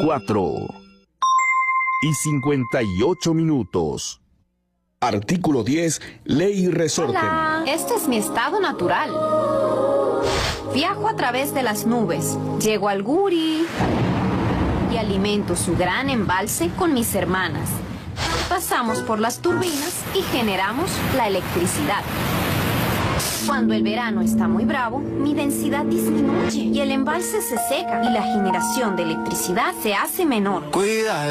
4:58. Artículo 10. Ley resorte. Hola, este es mi estado natural. Viajo a través de las nubes, llego al Guri y alimento su gran embalse con mis hermanas. Pasamos por las turbinas y generamos la electricidad. Cuando el verano está muy bravo, mi densidad disminuye y el embalse se seca y la generación de electricidad se hace menor. Cuida